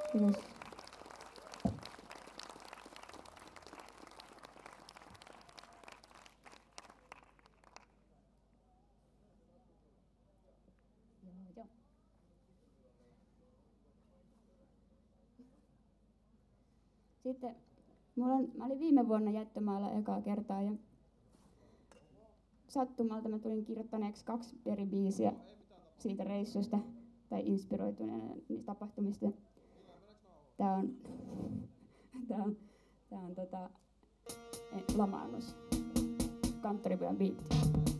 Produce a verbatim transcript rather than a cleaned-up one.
Kiitos. Joo. Sitten mulla on, mä olin viime vuonna jättömaalla ekaa kertaa ja sattumalta mä tulin kirjoittaneeksi kaksi eri biisiä siitä reissusta tai inspiroituneena niistä tapahtumista. Tää on, tää on, tää on tota, lamaannus, kanttoripojan biitti.